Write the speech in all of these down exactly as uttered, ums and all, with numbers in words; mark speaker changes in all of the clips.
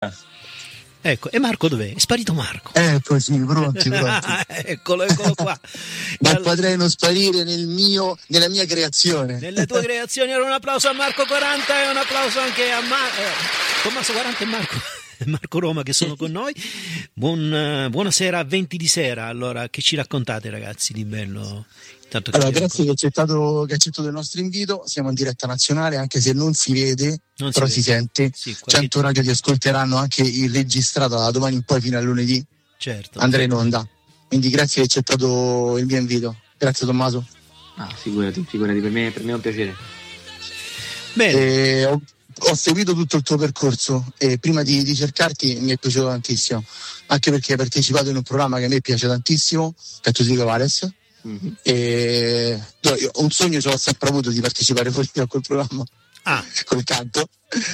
Speaker 1: Ecco, e Marco dov'è? È sparito Marco.
Speaker 2: Eccoci, pronti, pronti.
Speaker 1: eccolo, eccolo qua.
Speaker 2: Ma
Speaker 1: All...
Speaker 2: potrei non sparire nel mio, nella mia creazione.
Speaker 1: Nelle tue creazioni. Allora un applauso a Marco quaranta e un applauso anche a Mar- eh, Tommaso quaranta e Marco Marco Roma che sono con noi. Buon, buonasera a venti di sera. Allora, che ci raccontate, ragazzi, di bello? Tanto che
Speaker 2: allora, grazie che hai accettato, che hai accettato il nostro invito. Siamo in diretta nazionale, anche se non si vede, non però si, si sente. Sì, qualche... cento radio ti ascolteranno anche il registrato da domani in poi fino a lunedì.
Speaker 1: Certo.
Speaker 2: Andrei in onda. Quindi grazie che hai accettato il mio invito. Grazie Tommaso.
Speaker 3: Ah, figurati, figurati, per me, per me è un piacere.
Speaker 1: Bene.
Speaker 2: E ho, ho seguito tutto il tuo percorso e prima di, di cercarti mi è piaciuto tantissimo, anche perché hai partecipato in un programma che a me piace tantissimo, Cattolico Vales. Mm-hmm. E no, io, un sogno ce l'ho sempre avuto di partecipare fuori a quel programma,
Speaker 1: ah.
Speaker 2: col canto,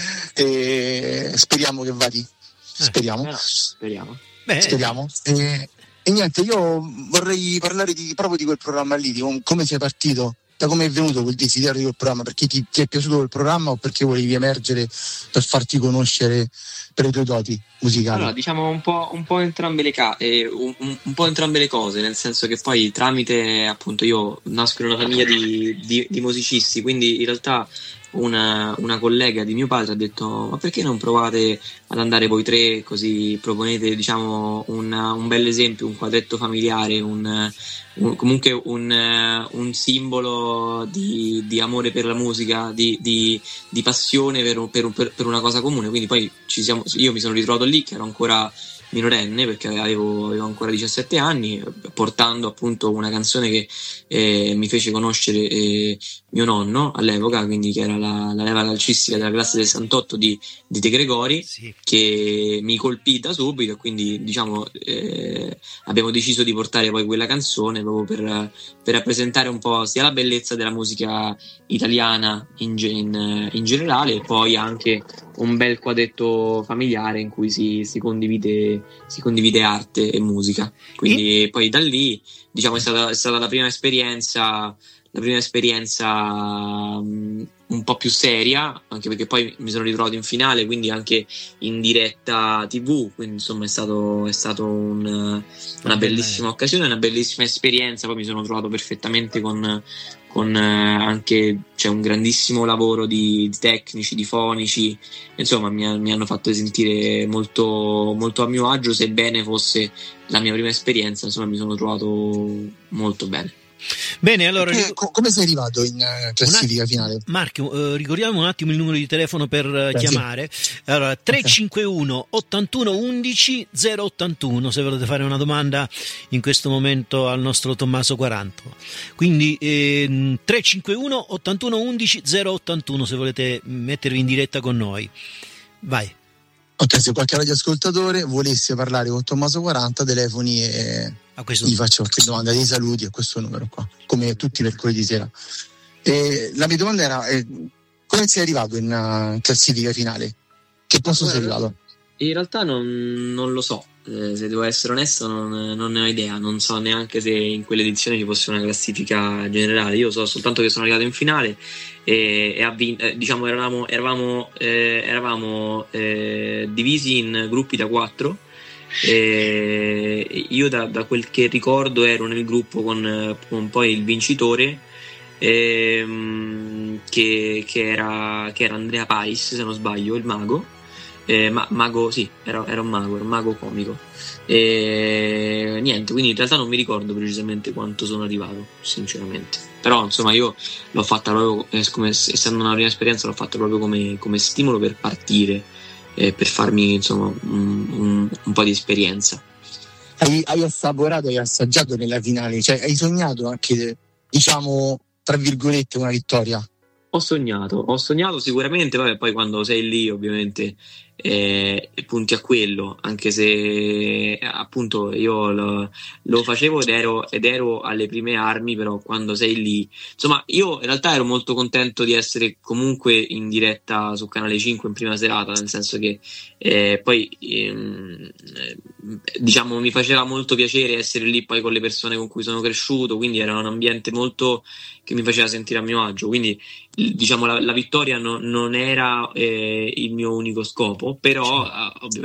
Speaker 2: e speriamo che vada. Speriamo.
Speaker 3: Eh, no, speriamo.
Speaker 2: Beh. Speriamo. E, e niente, io vorrei parlare di, proprio di quel programma lì, di come sei partito, da come è venuto quel desiderio di quel programma, perché ti, ti è piaciuto quel programma o perché volevi emergere per farti conoscere per le tue doti musicali?
Speaker 3: Allora, diciamo un po', un po' entrambe le ca- eh, un, un, un po' entrambe le cose, nel senso che poi tramite, appunto, io nasco in una famiglia di, di, di musicisti, quindi in realtà una, una collega di mio padre ha detto: ma perché non provate ad andare voi tre, così proponete, diciamo, un, un bel esempio, un quadretto familiare, un, un, comunque un, un simbolo di, di amore per la musica, di, di, di passione per, per, per una cosa comune. Quindi poi ci siamo, io mi sono ritrovato lì che ero ancora minorenne, perché avevo, avevo ancora diciassette anni, portando appunto una canzone che eh, mi fece conoscere eh, mio nonno all'epoca, quindi che era la, la leva calcistica della classe del sessantotto di, di De Gregori, sì, che mi colpì da subito, e quindi diciamo eh, abbiamo deciso di portare poi quella canzone proprio per, per rappresentare un po' sia la bellezza della musica italiana in, in, in generale, e poi anche un bel quadretto familiare in cui si, si condivide si condivide arte e musica. Quindi e? poi da lì, diciamo, è stata, è stata la prima esperienza la prima esperienza um, un po' più seria, anche perché poi mi sono ritrovato in finale, quindi anche in diretta tivù, quindi insomma è stato, è stato un, una bellissima occasione, una bellissima esperienza. Poi mi sono trovato perfettamente con con eh, anche c'è un grandissimo lavoro di, di tecnici, di fonici, insomma mi, mi hanno fatto sentire molto, molto a mio agio, sebbene fosse la mia prima esperienza, insomma mi sono trovato molto bene.
Speaker 1: Bene, allora
Speaker 2: che, come sei arrivato in uh, classifica att- finale?
Speaker 1: Marco, uh, ricordiamo un attimo il numero di telefono per uh, Beh, chiamare. Sì. Allora, tre cinque uno ottantuno undici zero ottantuno se volete fare una domanda in questo momento al nostro Tommaso quaranta. Quindi eh, tre cinque uno ottantuno undici zero ottantuno se volete mettervi in diretta con noi. Vai.
Speaker 2: Ok, se qualche radioascoltatore volesse parlare con Tommaso quaranta, telefoni e
Speaker 1: a questo
Speaker 2: gli faccio qualche domanda, dei saluti a questo numero qua, come tutti i mercoledì sera. E la mia domanda era: eh, come sei arrivato in uh, classifica finale? Che posto sei arrivato?
Speaker 3: In realtà non, non lo so, eh, se devo essere onesto non, non ne ho idea, non so neanche se in quell'edizione ci fosse una classifica generale. Io so soltanto che sono arrivato in finale e, e avvin- eh, diciamo eravamo, eravamo, eh, eravamo eh, divisi in gruppi da quattro. E io da, da quel che ricordo ero nel gruppo con, con poi il vincitore ehm, che, che, era, che era Andrea Pais, se non sbaglio, il mago. Eh, ma, mago, sì, era, era un mago, era un mago comico. E niente, quindi in realtà non mi ricordo precisamente quanto sono arrivato, sinceramente. Però insomma io l'ho fatta proprio, eh, come, essendo una prima esperienza, l'ho fatta proprio come, come stimolo per partire, eh, per farmi insomma un, un, un po' di esperienza.
Speaker 2: Hai, hai assaporato, hai assaggiato nella finale, cioè hai sognato anche, diciamo, tra virgolette, una vittoria?
Speaker 3: Ho sognato, ho sognato sicuramente, vabbè, poi quando sei lì ovviamente eh, punti a quello, anche se appunto io lo, lo facevo ed ero, ed ero alle prime armi, però quando sei lì, insomma, io in realtà ero molto contento di essere comunque in diretta su Canale cinque in prima serata, nel senso che eh, poi ehm, diciamo mi faceva molto piacere essere lì poi con le persone con cui sono cresciuto, quindi era un ambiente molto che mi faceva sentire a mio agio, quindi diciamo la, la vittoria no, non era eh, il mio unico scopo. dopo, però uh, ovviamente